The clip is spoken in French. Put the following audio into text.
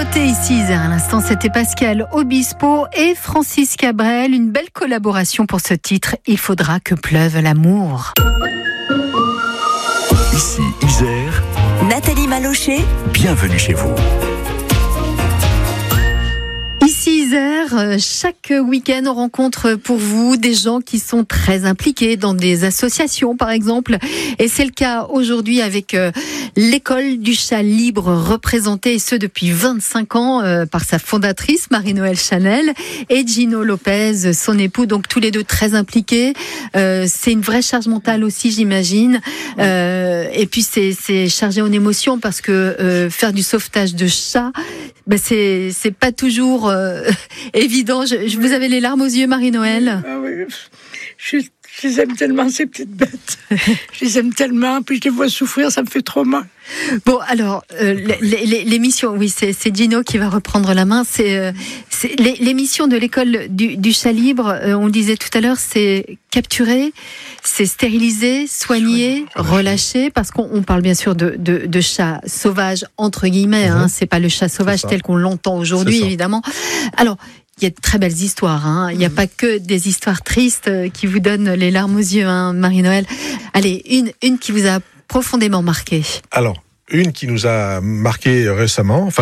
nouveauté ici, à l'instant, c'était Pascal Obispo et Francis Cabrel. Une belle collaboration pour ce titre. Il faudra que pleuve l'amour. Ici Isère, Nathalie Malochet, bienvenue chez vous. Ici Isère, chaque week-end on rencontre pour vous des gens qui sont très impliqués dans des associations par exemple, et c'est le cas aujourd'hui avec l'école du chat libre, représentée et ce depuis 25 ans par sa fondatrice Marie-Noëlle Chanel et Gino Lopez, son époux, donc tous les deux très impliqués. C'est une vraie charge mentale aussi, j'imagine, et puis c'est chargé en émotions parce que faire du sauvetage de chats, c'est pas toujours évident. Vous avez les larmes aux yeux, Marie-Noëlle. Ah oui, je les aime tellement, ces petites bêtes. Je les aime tellement, puis je les vois souffrir, ça me fait trop mal. Bon, alors, l'émission, oui, c'est Gino qui va reprendre la main. C'est l'émission de l'école du chat libre, on le disait tout à l'heure, c'est capturer, c'est stériliser, soigner, relâcher, parce qu'on parle bien sûr de chats sauvages, entre guillemets, hein, c'est pas le chat sauvage tel qu'on l'entend aujourd'hui, évidemment. Alors, il y a de très belles histoires, il n'y a pas que des histoires tristes qui vous donnent les larmes aux yeux, Marie-Noëlle. Allez, une qui vous a profondément marqué. Alors, une qui nous a marqué récemment,